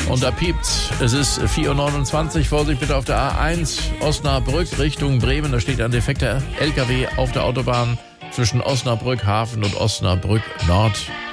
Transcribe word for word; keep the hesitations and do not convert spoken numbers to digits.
Und da piept's. Es ist vier Uhr neunundzwanzig. Vorsicht bitte auf der A eins Osnabrück Richtung Bremen. Da steht ein defekter L K W auf der Autobahn zwischen Osnabrück Hafen und Osnabrück Nord.